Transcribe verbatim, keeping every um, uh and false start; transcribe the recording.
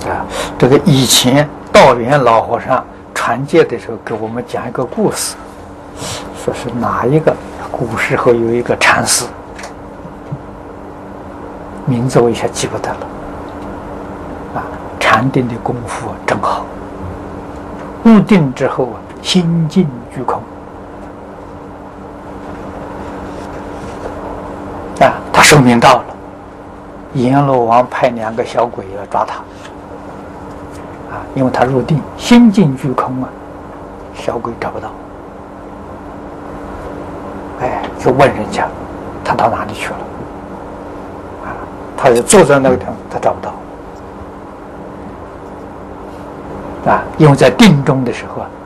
啊，这个以前道元老和尚传戒的时候，给我们讲一个故事，说是哪一个古时候有一个禅师，名字我一下记不得了，啊，禅定的功夫真好，入定之后啊，心静居空，啊，他寿命到了，阎罗王派两个小鬼要抓他。啊，因为他入定，心静居空啊，小鬼找不到，哎，就问人家，他到哪里去了？啊，他就坐在那个地方，他找不到，啊，因为在定中的时候啊，